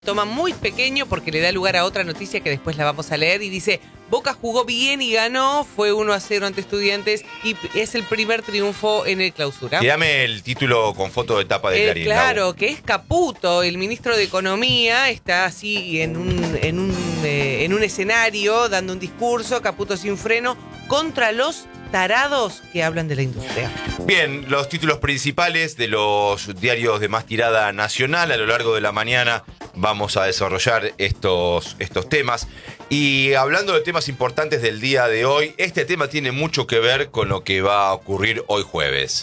Toma muy pequeño porque le da lugar a otra noticia que después la vamos a leer y dice: Boca jugó bien y ganó, fue 1-0 ante Estudiantes y es el primer triunfo en el Clausura. Tirame el título con foto de tapa de Clarín. Claro, que es Caputo, el ministro de Economía, está así en un escenario dando un discurso, Caputo sin freno, contra los tarados que hablan de la industria. Bien, los títulos principales de los diarios de más tirada nacional. A lo largo de la mañana vamos a desarrollar estos temas. Y hablando de temas importantes del día de hoy, este tema tiene mucho que ver con lo que va a ocurrir hoy jueves.